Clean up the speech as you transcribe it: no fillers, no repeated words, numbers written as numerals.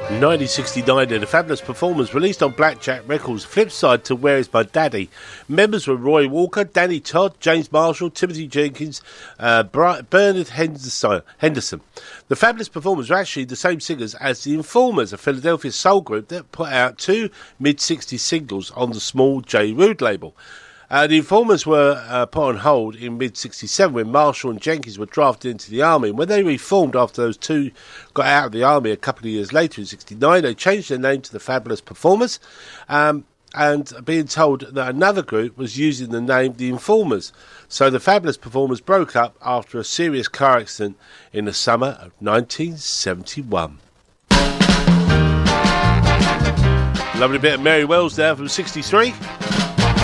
1969, the Fabulous Performers released on Blackjack Records, flip side to Where Is My Daddy. Members were Roy Walker, Danny Todd, James Marshall, Timothy Jenkins, Bernard Henderson. The Fabulous Performers were actually the same singers as the Informers, a Philadelphia soul group that put out 2 mid-60s singles on the small J. Rude label. The Informers were put on hold in mid-67 when Marshall and Jenkins were drafted into the army. And when they reformed after those two got out of the army a couple of years later in 69, they changed their name to the Fabulous Performers, and being told that another group was using the name The Informers. So the Fabulous Performers broke up after a serious car accident in the summer of 1971. Lovely bit of Mary Wells there from 63.